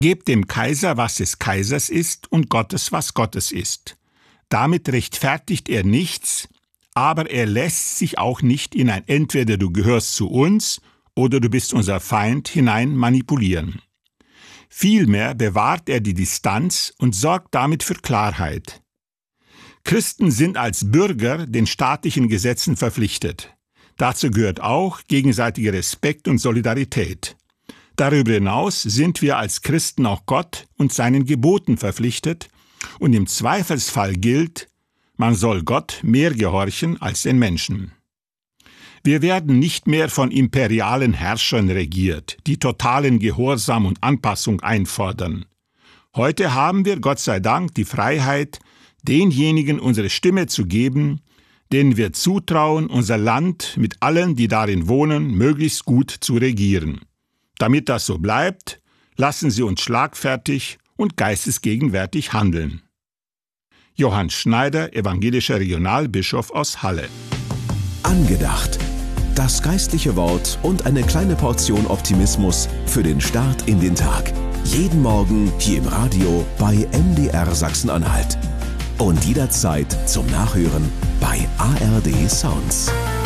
Gebt dem Kaiser, was des Kaisers ist, und Gottes, was Gottes ist. Damit rechtfertigt er nichts, aber er lässt sich auch nicht in ein entweder du gehörst zu uns oder du bist unser Feind hinein manipulieren. Vielmehr bewahrt er die Distanz und sorgt damit für Klarheit. Christen sind als Bürger den staatlichen Gesetzen verpflichtet. Dazu gehört auch gegenseitiger Respekt und Solidarität. Darüber hinaus sind wir als Christen auch Gott und seinen Geboten verpflichtet, und im Zweifelsfall gilt, man soll Gott mehr gehorchen als den Menschen. Wir werden nicht mehr von imperialen Herrschern regiert, die totalen Gehorsam und Anpassung einfordern. Heute haben wir, Gott sei Dank, die Freiheit, denjenigen unsere Stimme zu geben, denen wir zutrauen, unser Land mit allen, die darin wohnen, möglichst gut zu regieren. Damit das so bleibt, lassen Sie uns schlagfertig und geistesgegenwärtig handeln. Johann Schneider, evangelischer Regionalbischof aus Halle. Angedacht. Das geistliche Wort und eine kleine Portion Optimismus für den Start in den Tag. Jeden Morgen hier im Radio bei MDR Sachsen-Anhalt. Und jederzeit zum Nachhören bei ARD Sounds.